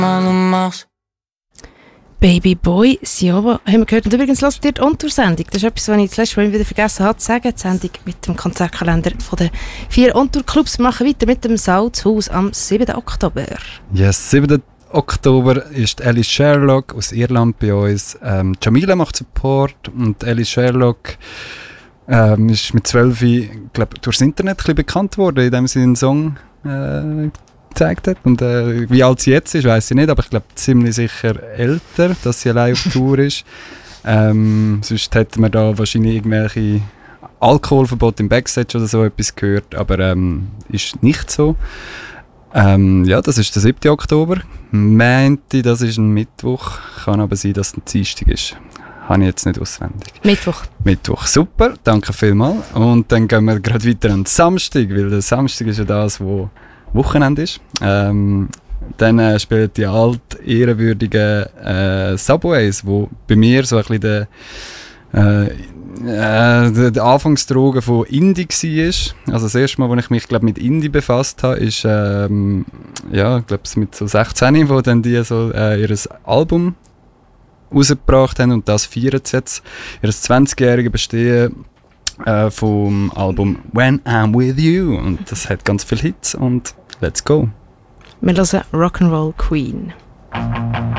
Baby Boy, Siova, haben wir gehört. Und übrigens hört ihr die On-Tour-Sendung. Das ist etwas, was ich das letzte Mal wieder vergessen habe zu sagen. Die Sendung mit dem Konzertkalender von den 4 On-Tour-Clubs. Wir machen weiter mit dem Salzhaus am 7. Oktober. Yes, 7. Oktober ist Ellie Sherlock aus Irland bei uns. Jamila macht Support und Ellie Sherlock ist mit 12 durchs Internet ein bisschen bekannt worden, indem sie einen Song gezeigt hat. Und wie alt sie jetzt ist, weiss ich nicht, aber ich glaube ziemlich sicher älter, dass sie allein auf Tour ist. Sonst hätten wir da wahrscheinlich irgendwelche Alkoholverbot im Backstage oder so etwas gehört, aber ist nicht so. Ja, das ist der 7. Oktober. Meinte, das ist ein Mittwoch. Kann aber sein, dass es ein Dienstag ist. Habe ich jetzt nicht auswendig. Mittwoch, super, danke vielmals. Und dann gehen wir gerade weiter an den Samstag, weil der Samstag ist ja das, wo Wochenende ist. Dann spielen die ehrenwürdigen Subways, wo bei mir so ein bisschen der Anfangsdroge von Indie war. Also das erste Mal, als ich mich mit Indie befasst habe, ist mit so 16, wo dann die so ihr Album rausgebracht haben und das feiern sie jetzt. Ihr 20-jährige Bestehen vom Album When I'm With You. Und das hat ganz viele Hits und let's go. Wir hören Rock'n'Roll Queen.